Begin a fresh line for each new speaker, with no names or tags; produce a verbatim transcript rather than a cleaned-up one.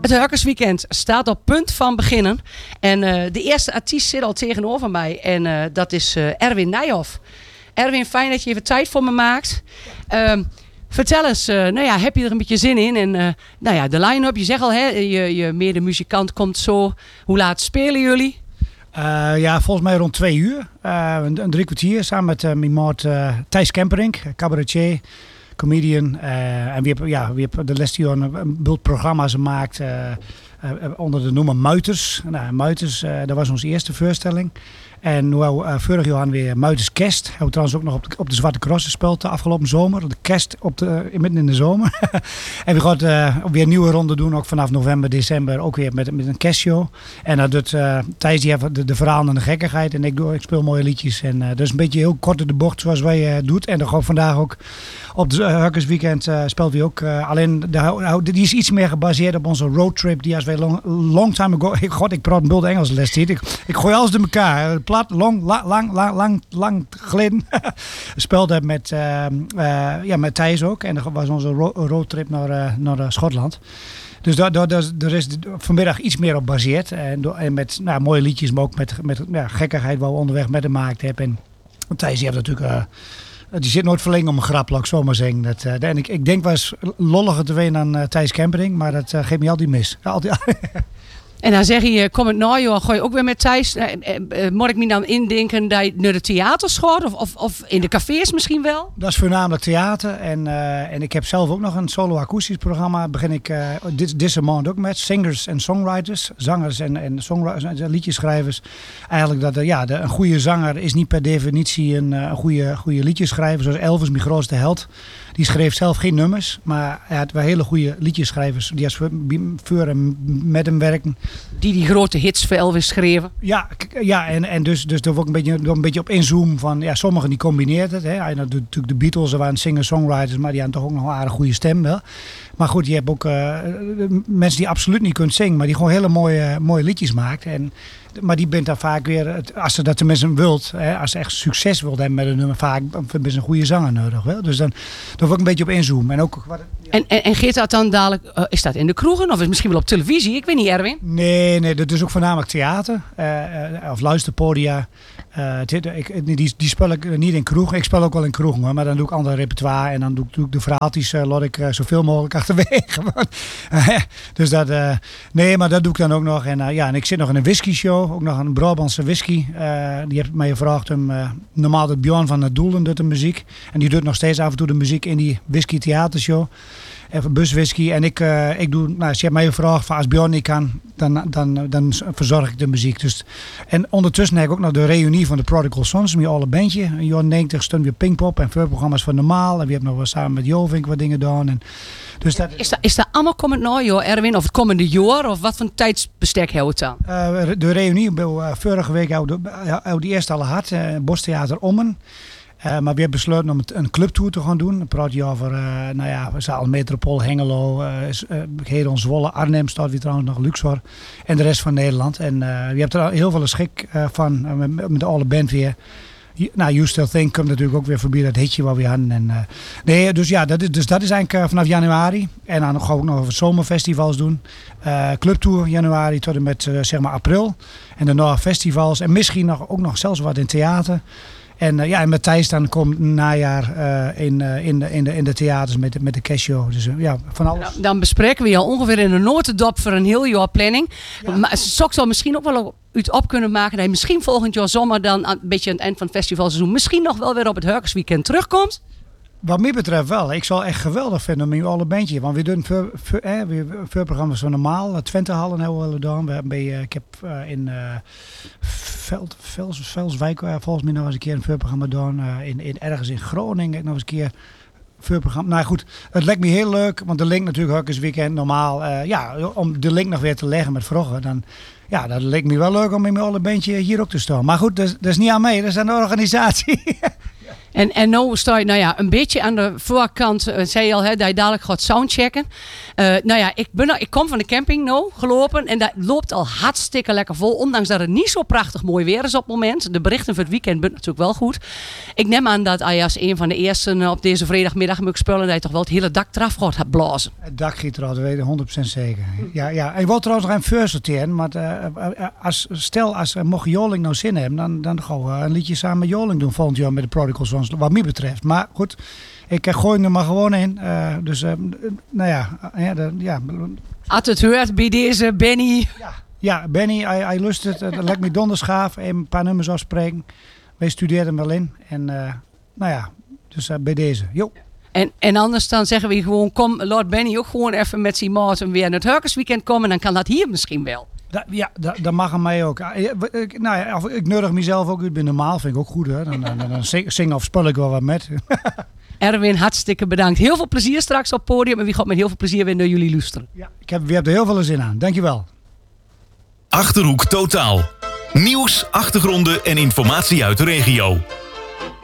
Het Hurkersweekend staat op punt van beginnen. En uh, de eerste artiest zit al tegenover mij. En uh, dat is uh, Erwin Nijhoff. Erwin, fijn dat je even tijd voor me maakt. Uh, vertel eens, uh, nou ja, heb je er een beetje zin in? En uh, nou ja, de line-up, je zegt al, hè, je, je medemuzikant komt zo. Hoe laat spelen jullie?
Uh, ja, volgens mij rond twee uur. Uh, een, een drie kwartier samen met uh, mijn maat uh, Thijs Kemperink, cabaretier, comedian. Uh, en wie heeft ja, wie heeft de les die een, een bult programma's gemaakt uh, uh, onder de noemer Muiters. Nou, Muiters, uh, dat was onze eerste voorstelling. En nu uh, vorig jaar weer Muiters Kerst. Hebben we trouwens ook nog op de, op de Zwarte Cross gespeeld de afgelopen zomer. De kerst op de, midden in de zomer. En we gaan uh, weer een nieuwe ronde doen. Ook vanaf november, december. Ook weer met, met een kerstshow. En dat doet uh, Thijs die heeft de, de verhalen en de gekkigheid. En ik, doe, ik speel mooie liedjes. En uh, dat is een beetje heel kort in de bocht zoals wij uh, doen. En dan gewoon vandaag ook op het uh, Hurkersweekend uh, speelt hij ook. Uh, alleen de, die is iets meer gebaseerd op onze roadtrip. Die als wij long, long time ago. God, ik praat een bult Engels les dit. Ik, ik gooi alles door elkaar. Plat, long, lang, lang, lang, lang, lang geleden. Speelde met, uh, uh, ja, met Thijs ook. En dat was onze ro- roadtrip naar, uh, naar uh, Schotland. Dus daar, daar, daar is vanmiddag iets meer op gebaseerd. En, en met nou, mooie liedjes, maar ook met, met ja, gekkigheid waar we onderweg met hem gemaakt hebben. En Thijs die heeft natuurlijk... Uh, die zit nooit verlengd om een grap, laat ik zo maar zeggen. Dat, uh, en ik, ik denk wel eens lolliger te weten dan uh, Thijs Kempering, maar dat uh, geeft me altijd mis. Altijd.
En dan zeg je, kom het nou joh, gooi je ook weer met Thijs. Uh, uh, uh, moet ik me dan indenken dat je naar de theaters gaat? Of, of, of in de cafés misschien wel?
Dat is voornamelijk theater. En, uh, en ik heb zelf ook nog een solo akoestisch programma. Begin ik uh, dit, deze maand ook met. Singers en songwriters. Zangers en, en songwriters, liedjeschrijvers. Eigenlijk dat uh, ja, de, een goede zanger is niet per definitie een, uh, een goede, goede liedjeschrijver. Zoals Elvis, mijn grootste held. Die schreef zelf geen nummers. Maar hij had wel hele goede liedjeschrijvers. Die als voor hem met hem werken.
Die die grote hits voor Elvis schreven.
Ja, ja en, en dus, dus daar word ik een beetje, een beetje op inzoomen van, ja, sommigen die combineert het. Hè. En dat doet natuurlijk de Beatles, er waren singer-songwriters, maar die hadden toch ook nog een aardig goede stem wel. Maar goed, je hebt ook uh, mensen die absoluut niet kunnen zingen, maar die gewoon hele mooie, mooie liedjes maakt. En, maar die bent dan vaak weer, als ze dat tenminste wilt, hè, als ze echt succes wilt hebben met een nummer, vaak hebben ze een goede zanger nodig. Wel. Dus dan, dan word ik een beetje op inzoomen. En, ook, wat, ja.
en, en, en geeft dat dan dadelijk, uh, is dat in de kroegen of is het misschien wel op televisie? Ik weet niet, Erwin.
Nee, nee, dat is ook voornamelijk theater uh, uh, of luisterpodia. Uh, ik, die, die speel ik niet in kroegen. Ik speel ook wel in kroegen, hoor, maar dan doe ik ander repertoire en dan doe, doe ik de verhaaltjes, uh, laat ik uh, zoveel mogelijk achterwege. Dus dat, uh, nee, maar dat doe ik dan ook nog. En, uh, ja, en ik zit nog in een whisky show, ook nog een Brabantse whisky. Uh, die heeft mij gevraagd om, uh, normaal doet Bjorn van het Doelen doet de muziek. En die doet nog steeds af en toe de muziek in die whisky theatershow. Even buswhisky. En ik, uh, ik doe, nou, als je hebt mij gevraagd van als Bjorn niet kan, dan, dan, dan verzorg ik de muziek. Dus, en ondertussen heb ik ook nog de reunie van de Prodigal Sons, mijn alle bandje. In jaren negentig stond weer Pinkpop en voorprogramma's van Normaal. En we hebben nog wel samen met Jovink wat dingen gedaan. En, dus dat,
is, dat, is dat allemaal komend nou, joh, Erwin? Of het komende jaar? Of wat voor een tijdsbestek houdt het dan?
Uh, de reunie, uh, vorige week hadden we die eerst al gehad. Uh, Bostheater Ommen. Uh, maar we hebben besloten om een clubtour te gaan doen. Dan praat je over, uh, nou ja, we zaten Metropool, Hengelo, uh, uh, Hedon, Zwolle, Arnhem staat weer trouwens nog, Luxor en de rest van Nederland. En uh, je hebt er heel veel schik uh, van, uh, met, met de alle band weer. Nou, You Still Think komt natuurlijk ook weer voorbij, dat hitje wat we hadden. En, uh, nee, dus ja, dat is, dus dat is eigenlijk uh, vanaf januari. En dan gaan we ook nog over zomerfestivals doen. Uh, clubtour januari tot en met uh, zeg maar april. En daarna festivals en misschien nog, ook nog zelfs wat in theater. En, uh, ja, en met Thijs dan komt najaar uh, in, uh, in, de, in, de, in de theaters met, met de kerstshow. Dus uh, ja, van alles.
Dan, dan bespreken we al ongeveer in de notendop voor een heel jaar planning.
Ja.
Maar zou ik misschien ook wel uit op kunnen maken dat je misschien volgend jaar zomer dan een beetje aan het eind van het festivalseizoen misschien nog wel weer op het Hurkersweekend terugkomt?
Wat mij betreft wel. Ik zal echt geweldig vinden met alle bandje. Want we doen veel, veel, eh, veel programma's van normaal. Twentehallen hebben we wel gedaan. We hebben bij, uh, ik heb uh, in uh, Veld, Vels, Velswijk uh, volgens mij nog eens een keer een voorprogramma gedaan. Uh, in, in, ergens in Groningen heb ik nog eens een keer voorprogramma. Nou goed, het lijkt me heel leuk. Want de link natuurlijk Hurkersweekend normaal. Uh, ja, om de link nog weer te leggen met vroeger. Dan, ja, dat lijkt me wel leuk om in mijn alle bandje hier ook te staan. Maar goed, dat, dat is niet aan mij. Dat is aan de organisatie.
En, en nu sta je nou ja, een beetje aan de voorkant. Uh, zei je al, hè, dat je dadelijk gaat soundchecken. Uh, nou ja, ik, ben, ik kom van de camping nu gelopen. En dat loopt al hartstikke lekker vol. Ondanks dat het niet zo prachtig mooi weer is op het moment. De berichten voor het weekend zijn natuurlijk wel goed. Ik neem aan dat als een van de eersten op deze vrijdagmiddag moet spullen, dat je toch wel het hele dak eraf gaat blazen.
Het dak giet er al, dat weet ik honderd procent zeker. Ja, ja. Ik wil trouwens nog een first sorteren. Maar uh, als, stel, als uh, mocht Joling nou zin hebben, dan, dan gaan we een liedje samen met Joling doen volgend jaar met de Prodigal Sons, wat mij betreft. Maar goed, ik uh, gooi er maar gewoon in. Uh, dus, uh, nou ja. ja, de, ja.
Als het hoort bij deze Benny.
Ja, ja Benny, hij, hij lust het. Uh, lijkt me donderschaaf. Even een paar nummers afspreken. Wij studeerden wel in. En uh, nou ja, dus uh, bij deze. Jo.
En, en anders dan zeggen we gewoon, kom, laat Benny ook gewoon even met zijn maat en weer naar het Hurkersweekend komen. Dan kan dat hier misschien wel.
Da, ja, dat da mag aan mij ook. Ik, nou ja, ik nodig mezelf ook uit bij normaal, vind ik ook goed. Hè. Dan, dan, dan zing, zing of spul ik wel wat met.
Erwin, hartstikke bedankt. Heel veel plezier straks op het podium. En wie gaat met heel veel plezier weer naar jullie luisteren.
Ja, ik heb, we hebben er heel veel zin aan. Dankjewel.
Achterhoek Totaal. Nieuws, achtergronden en informatie uit de regio.